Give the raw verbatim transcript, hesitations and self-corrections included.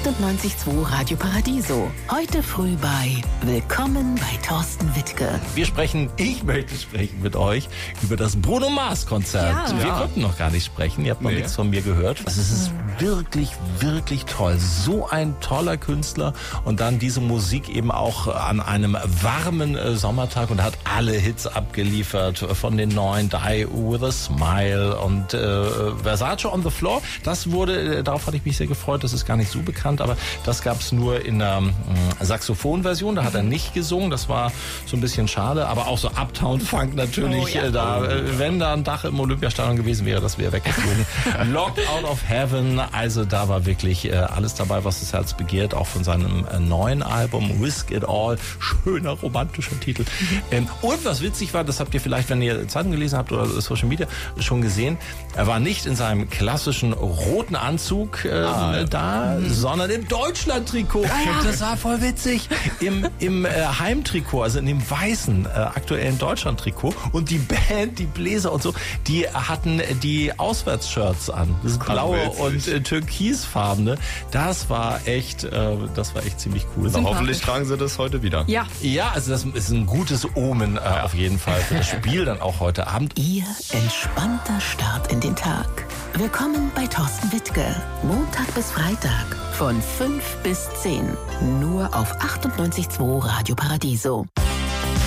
achtundneunzig Komma zwei Radio Paradiso. Heute früh bei Willkommen bei Thorsten Wittke. Wir sprechen, ich möchte sprechen mit euch über das Bruno Mars Konzert. Ja. Wir Ja. konnten noch gar nicht sprechen, ihr habt noch Nee. nichts von mir gehört. Also es ist wirklich, wirklich toll. So ein toller Künstler und dann diese Musik eben auch an einem warmen äh, Sommertag und hat alle Hits abgeliefert von den neuen Die With A Smile und äh, Versace on the Floor. Das wurde, äh, darauf hatte ich mich sehr gefreut, das ist gar nicht so bekannt, aber das gab es nur in der äh, Saxophonversion, da hat er nicht gesungen, das war so ein bisschen schade, aber auch so Uptown Funk natürlich, Oh, ja. äh, da, äh, wenn da ein Dach im Olympiastadion gewesen wäre, das wäre weggeflogen. Locked Out of Heaven, also da war wirklich äh, alles dabei, was das Herz begehrt, auch von seinem äh, neuen Album Risk It All, schöner romantischer Titel. Ähm, und was witzig war, das habt ihr vielleicht, wenn ihr Zeitung gelesen habt oder Social Media schon gesehen, er war nicht in seinem klassischen roten Anzug äh, Ah, da, sondern im Deutschland-Trikot. Das war voll witzig. Im, im äh, Heimtrikot, also in dem weißen äh, aktuellen Deutschland-Trikot. Und die Band, die Bläser und so, die hatten die Auswärtsshirts an. Das blaue witzig. und äh, türkisfarbene. Das war echt, äh, das war echt ziemlich cool. Na, hoffentlich tragen sie das heute wieder. Ja. Ja, also das ist ein gutes Omen äh, auf jeden Fall für das Spiel dann auch heute Abend. Ihr entspannter Start in den Tag. Willkommen bei Thorsten Wittke. Montag bis Freitag von fünf bis zehn. Nur auf achtundneunzig Komma zwei Radio Paradiso.